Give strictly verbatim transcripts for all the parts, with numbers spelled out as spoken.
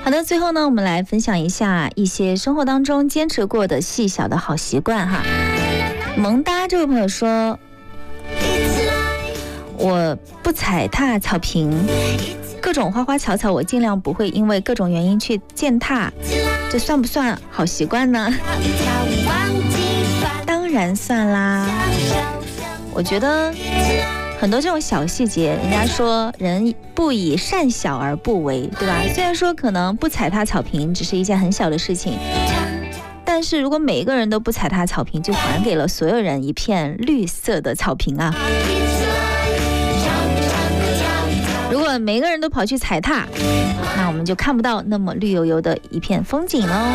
好的，最后呢，我们来分享一下一些生活当中坚持过的细小的好习惯哈。萌哒这位朋友说，我不踩踏草坪，各种花花草草我尽量不会因为各种原因去践踏，这算不算好习惯呢？当然算啦，我觉得很多这种小细节，人家说人不以善小而不为，对吧？虽然说可能不踩踏草坪只是一件很小的事情，但是如果每一个人都不踩踏草坪，就还给了所有人一片绿色的草坪啊。如果每个人都跑去踩踏，那我们就看不到那么绿油油的一片风景喽。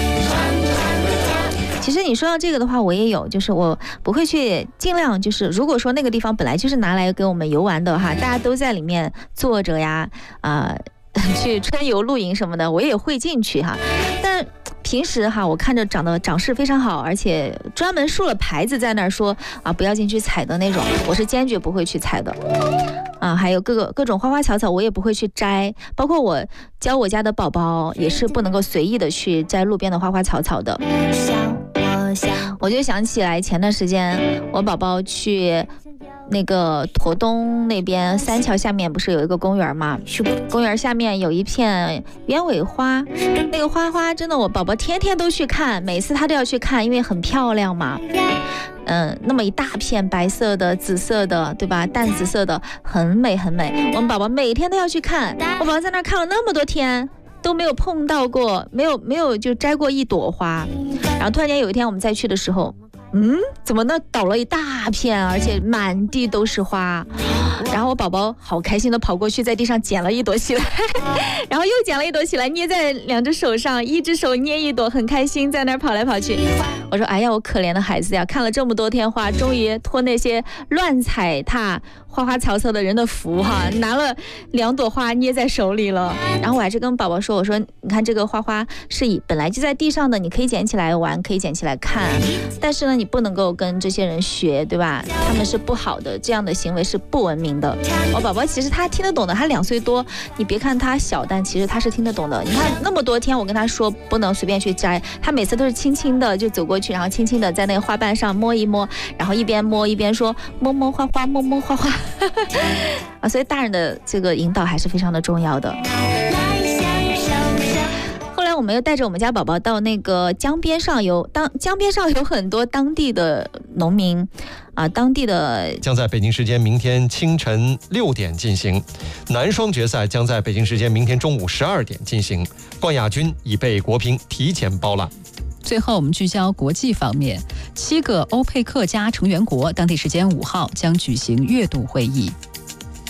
其实你说到这个的话，我也有，就是我不会去尽量，就是如果说那个地方本来就是拿来给我们游玩的哈，大家都在里面坐着呀，啊、呃，去春游露营什么的，我也会进去哈。但平时哈，我看着长得长势非常好，而且专门竖了牌子在那儿说啊不要进去踩的那种，我是坚决不会去踩的。啊，还有各个各种花花草草，我也不会去摘，包括我教我家的宝宝也是不能够随意的去摘路边的花花草草的。我就想起来前段时间我宝宝去那个驼东那边三桥下面不是有一个公园吗？公园下面有一片鸢尾花，那个花花真的我宝宝天天都去看，每次他都要去看，因为很漂亮嘛。嗯，那么一大片白色的、紫色的，对吧？淡紫色的，很美很美。我们宝宝每天都要去看，我宝宝在那儿看了那么多天，都没有碰到过，没有没有就摘过一朵花。然后突然间有一天我们再去的时候，嗯，怎么那倒了一大片，而且满地都是花。然后我宝宝好开心的跑过去，在地上捡了一朵起来，然后又捡了一朵起来，捏在两只手上，一只手捏一朵，很开心，在那儿跑来跑去。我说，哎呀，我可怜的孩子呀，看了这么多天花，终于托那些乱踩踏花花草草的人的福哈，拿了两朵花捏在手里了。然后我还是跟宝宝说，我说，你看这个花花是以本来就在地上的，你可以捡起来玩，可以捡起来看，但是呢，你不能够跟这些人学，对吧？他们是不好的，这样的行为是不文明的。我宝宝其实他听得懂的，他两岁多，你别看他小，但其实他是听得懂的。你看那么多天我跟他说不能随便去摘，他每次都是轻轻的就走过去，然后轻轻的在那个花瓣上摸一摸，然后一边摸一边说摸摸花花摸摸花花啊，所以大人的这个引导还是非常的重要的。后来我们又带着我们家宝宝到那个江边上游，当江边上有很多当地的农民啊，当地的将在北京时间明天清晨六点进行，男双决赛将在北京时间明天中午十二点进行，冠亚军已被国乒提前包揽。 最后我们聚焦国际方面，七个欧佩克加成员国当地时间五号将举行月度会议。